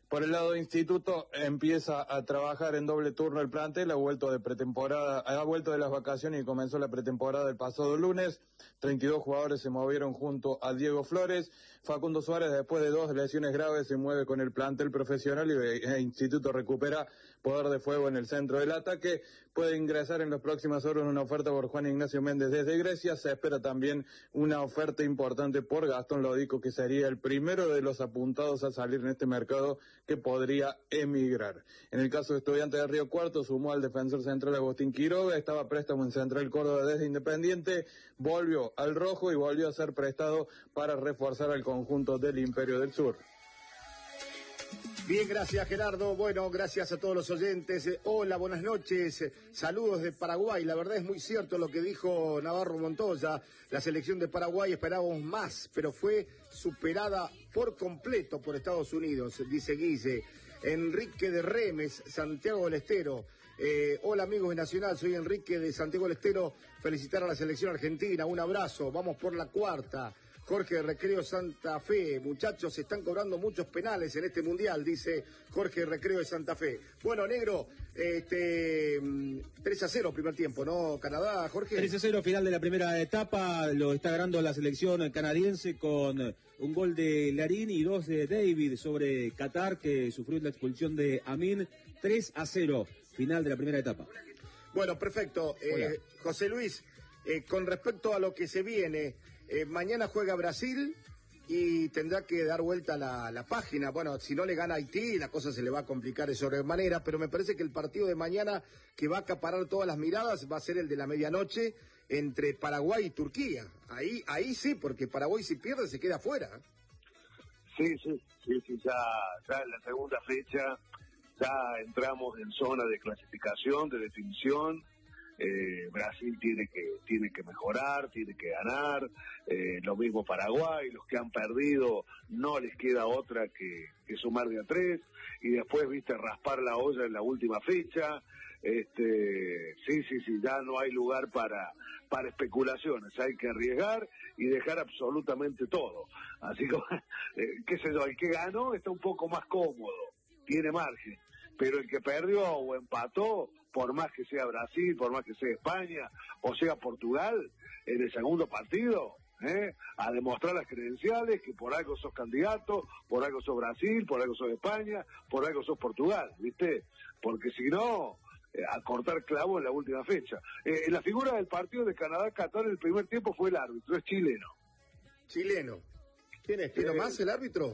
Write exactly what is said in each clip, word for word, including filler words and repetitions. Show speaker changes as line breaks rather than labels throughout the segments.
Por el lado de Instituto, empieza a trabajar en doble turno el plantel, ha vuelto de pretemporada, ha vuelto de las vacaciones y comenzó la pretemporada el pasado lunes. treinta y dos jugadores se movieron junto a Diego Flores. Facundo Suárez, después de dos lesiones graves, se mueve con el plantel profesional y el Instituto recupera poder de fuego en el centro del ataque. Puede ingresar en las próximas horas una oferta por Juan Ignacio Méndez desde Grecia. Se espera también una oferta importante por Gastón Lodico, que sería el primero de los apuntados a salir en este mercado que podría emigrar. En el caso de Estudiantes de Río Cuarto, sumó al defensor central Agustín Quiroga, estaba a préstamo en Central Córdoba desde Independiente, volvió al rojo y volvió a ser prestado para reforzar al conjunto del Imperio del Sur.
Bien, gracias Gerardo. Bueno, gracias a todos los oyentes. Eh, hola, buenas noches. Eh, saludos de Paraguay. La verdad es muy cierto lo que dijo Navarro Montoya. La selección de Paraguay esperábamos más, pero fue superada por completo por Estados Unidos, dice Guille. Enrique de Remes, Santiago del Estero. Eh, hola amigos de Nacional, soy Enrique de Santiago del Estero. Felicitar a la selección argentina. Un abrazo. Vamos por la cuarta. Jorge de Recreo Santa Fe, muchachos, se están cobrando muchos penales en este mundial, dice Jorge de Recreo de Santa Fe. Bueno, negro, este tres a cero primer tiempo, ¿no? Canadá, Jorge.
tres a cero final de la primera etapa, lo está ganando la selección canadiense con un gol de Larín y dos de David sobre Qatar, que sufrió la expulsión de Amin. tres a cero, final de la primera etapa.
Bueno, perfecto. Eh, José Luis, eh, con respecto a lo que se viene... Eh, mañana juega Brasil y tendrá que dar vuelta la, la página. Bueno, si no le gana Haití, la cosa se le va a complicar de sobremanera, pero me parece que el partido de mañana que va a acaparar todas las miradas va a ser el de la medianoche entre Paraguay y Turquía. Ahí, ahí sí, porque Paraguay si pierde se queda fuera.
Sí, sí, sí, sí, ya, ya en la segunda fecha ya entramos en zona de clasificación, de definición. Eh, Brasil tiene que tiene que mejorar, tiene que ganar, eh, lo mismo Paraguay, los que han perdido no les queda otra que, que sumar de a tres y después, viste, raspar la olla en la última fecha. Este, sí, sí, sí, ya no hay lugar para para especulaciones, hay que arriesgar y dejar absolutamente todo. Así que, eh, qué sé yo, el que ganó está un poco más cómodo, tiene margen. Pero el que perdió o empató, por más que sea Brasil, por más que sea España, o sea Portugal, en el segundo partido, ¿eh? a demostrar las credenciales, que por algo sos candidato, por algo sos Brasil, por algo sos España, por algo sos Portugal, ¿viste? Porque si no, eh, a cortar clavo en la última fecha. Eh, la figura del partido de Canadá-Qatar en el primer tiempo fue el árbitro, es chileno.
Chileno. ¿Quién es? ¿Quién eh, más el árbitro?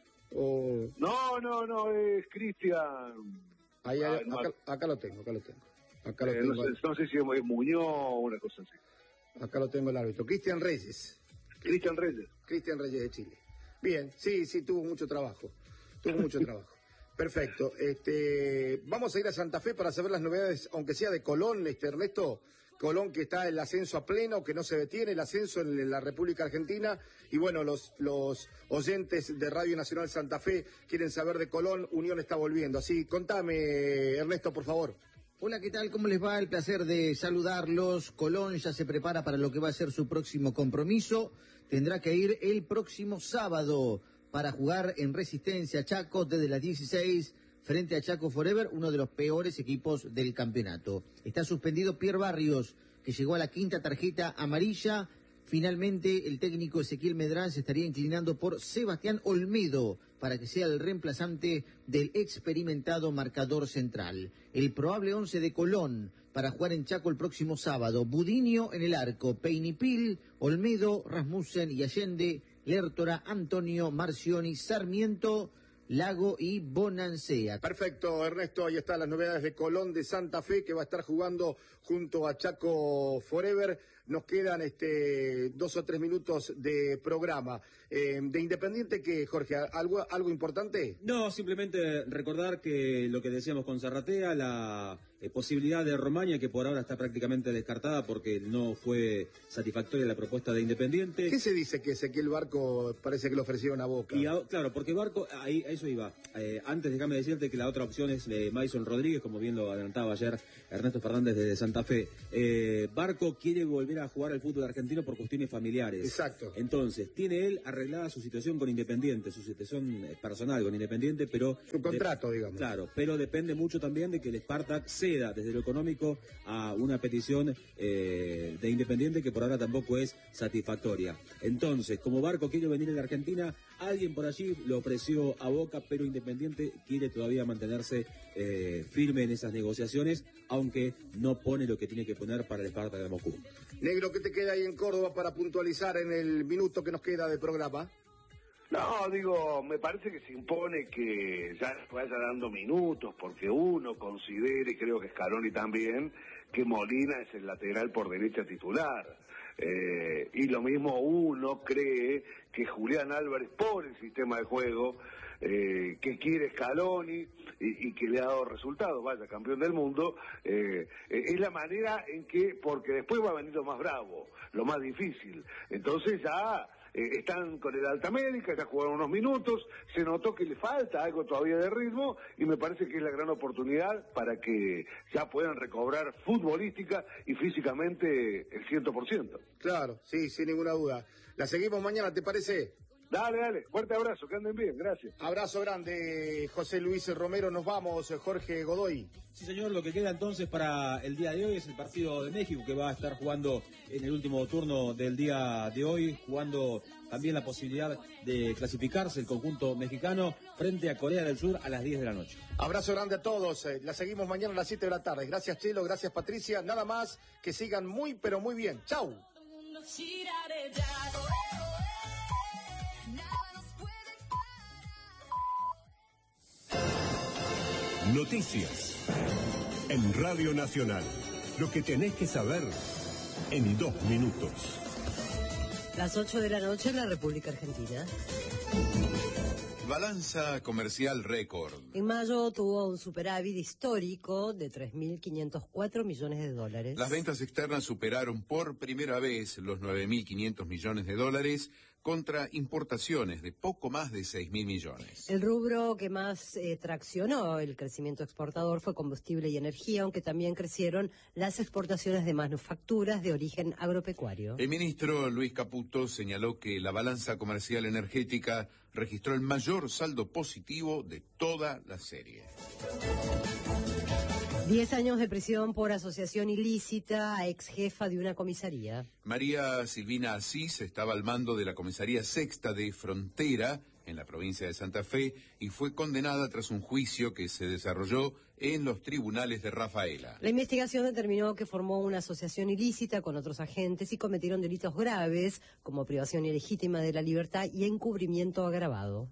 O...
No, no, no, es Cristian.
Ahí, ah, acá, no, acá lo tengo, acá lo tengo. Acá lo
eh,
tengo.
No, sé, no sé si es Muñoz o una cosa así.
Acá lo tengo el árbitro. Cristian Reyes.
Cristian Reyes.
Cristian Reyes de Chile. Bien, sí, sí, tuvo mucho trabajo. Tuvo mucho trabajo. Perfecto. Este, vamos a ir a Santa Fe para saber las novedades, aunque sea de Colón, este Ernesto. Colón que está en el ascenso a pleno, que no se detiene el ascenso en la República Argentina. Y bueno, los, los oyentes de Radio Nacional Santa Fe quieren saber de Colón. Unión está volviendo. Así, contame, Ernesto, por favor.
Hola, ¿qué tal? ¿Cómo les va? El placer de saludarlos. Colón ya se prepara para lo que va a ser su próximo compromiso. Tendrá que ir el próximo sábado para jugar en Resistencia Chaco desde las dieciséis frente a Chaco Forever, uno de los peores equipos del campeonato. Está suspendido Pierre Barrios, que llegó a la quinta tarjeta amarilla. Finalmente, el técnico Ezequiel Medrán se estaría inclinando por Sebastián Olmedo para que sea el reemplazante del experimentado marcador central. El probable once de Colón para jugar en Chaco el próximo sábado: Budiño en el arco, Peinipil, Olmedo, Rasmussen y Allende, Lertora, Antonio, Marcioni, Sarmiento, Lago y Bonancea.
Perfecto, Ernesto, ahí están las novedades de Colón de Santa Fe, que va a estar jugando junto a Chaco Forever. Nos quedan este dos o tres minutos de programa. Eh, de Independiente, ¿qué, Jorge? ¿Algo, algo importante?
No, simplemente recordar que lo que decíamos con Zarratea, la eh, posibilidad de Romaña, que por ahora está prácticamente descartada porque no fue satisfactoria la propuesta de Independiente.
¿Qué se dice que Ezequiel Barco parece que le ofrecieron a Boca?
Y a, claro, porque Barco, ahí a eso iba. Eh, antes déjame decirte que la otra opción es eh, Mason Rodríguez, como bien lo adelantaba ayer Ernesto Fernández de Santa Fe. Eh, Barco quiere volver volver a jugar al fútbol argentino por cuestiones familiares.
Exacto.
Entonces, tiene él arreglada su situación con Independiente, su situación personal con Independiente, pero...
Su contrato, de, digamos.
Claro, pero depende mucho también de que el Spartak ceda desde lo económico a una petición eh, de Independiente que por ahora tampoco es satisfactoria. Entonces, como Barco quiere venir a la Argentina, alguien por allí lo ofreció a Boca, pero Independiente quiere todavía mantenerse eh, firme en esas negociaciones, aunque no pone lo que tiene que poner para el Spartak de Moscú.
Negro, ¿qué te queda ahí en Córdoba para puntualizar en el minuto que nos queda de programa?
No, digo, me parece que se impone que ya vaya dando minutos, porque uno considere, y creo que Scaloni también, que Molina es el lateral por derecha titular. Eh, y lo mismo uno cree que Julián Álvarez, por el sistema de juego eh, que quiere Scaloni y, y que le ha dado resultados, vaya, campeón del mundo, eh, eh, es la manera en que, porque después va a venir lo más bravo, lo más difícil. Entonces ya... Eh, están con el alta médica, ya jugaron unos minutos, se notó que le falta algo todavía de ritmo y me parece que es la gran oportunidad para que ya puedan recobrar futbolística y físicamente el cien por ciento.
Claro, sí, sin ninguna duda. La seguimos mañana, ¿te parece?
Dale, dale, fuerte abrazo, que anden bien, gracias.
Abrazo grande, José Luis Romero, nos vamos, Jorge Godoy.
Sí, señor, lo que queda entonces para el día de hoy es el partido de México, que va a estar jugando en el último turno del día de hoy, jugando también la posibilidad de clasificarse el conjunto mexicano frente a Corea del Sur a las diez de la noche.
Abrazo grande a todos, la seguimos mañana a las siete de la tarde. Gracias, Chelo, gracias, Patricia, nada más, que sigan muy, pero muy bien. ¡Chau!
Noticias en Radio Nacional. Lo que tenés que saber en dos minutos.
Las ocho de la noche en la República Argentina.
Balanza comercial récord.
En mayo tuvo un superávit histórico de tres mil quinientos cuatro millones de dólares.
Las ventas externas superaron por primera vez los nueve mil quinientos millones de dólares contra importaciones de poco más de seis mil millones.
El rubro que más eh, traccionó el crecimiento exportador fue combustible y energía, aunque también crecieron las exportaciones de manufacturas de origen agropecuario.
El ministro Luis Caputo señaló que la balanza comercial energética registró el mayor saldo positivo de toda la serie.
Diez años de prisión por asociación ilícita a ex jefa de una comisaría.
María Silvina Asís estaba al mando de la comisaría sexta de Frontera, en la provincia de Santa Fe, y fue condenada tras un juicio que se desarrolló en los tribunales de Rafaela.
La investigación determinó que formó una asociación ilícita con otros agentes y cometieron delitos graves, como privación ilegítima de la libertad y encubrimiento agravado.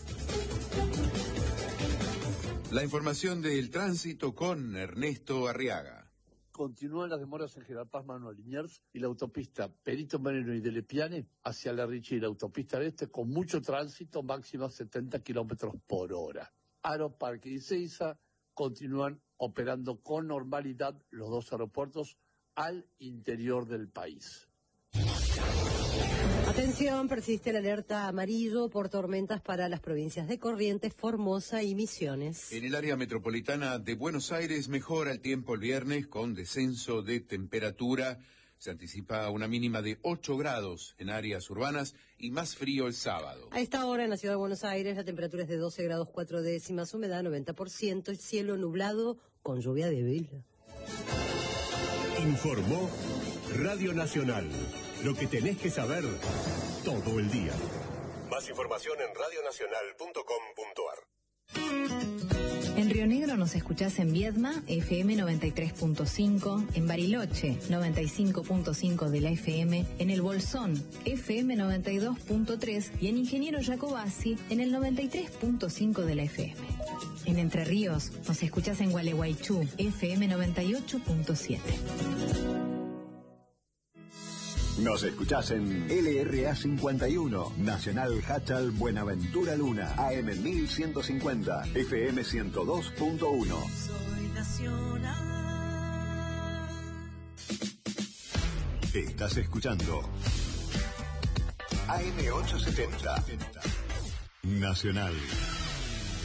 La información del tránsito con Ernesto Arriaga.
Continúan las demoras en General Paz, Manuel Liniers y la autopista Perito Moreno y de Lepiane hacia La Richa y la autopista del Este con mucho tránsito, máximo setenta kilómetros por hora. Aro, Parque y Ezeiza continúan operando con normalidad los dos aeropuertos al interior del país.
Atención, persiste la alerta amarillo por tormentas para las provincias de Corrientes, Formosa y Misiones.
En el área metropolitana de Buenos Aires mejora el tiempo el viernes con descenso de temperatura. Se anticipa una mínima de ocho grados en áreas urbanas y más frío el sábado.
A esta hora en la ciudad de Buenos Aires la temperatura es de doce grados cuatro décimas, humedad noventa por ciento, el cielo nublado con lluvia débil.
Informó Radio Nacional. Lo que tenés que saber todo el día. Más información en radio nacional punto com punto a r.
En Río Negro nos escuchás en Viedma, F M noventa y tres punto cinco, en Bariloche, noventa y cinco punto cinco de la F M, en El Bolsón, F M noventa y dos punto tres y en Ingeniero Jacobasi, en el noventa y tres punto cinco de la F M. En Entre Ríos nos escuchás en Gualeguaychú, F M noventa y ocho punto siete.
Nos escuchás en L R A cincuenta y uno, Nacional Hachal Buenaventura Luna, A M mil ciento cincuenta, F M ciento dos punto uno.
Soy nacional.
Estás escuchando A M ochocientos setenta. Nacional.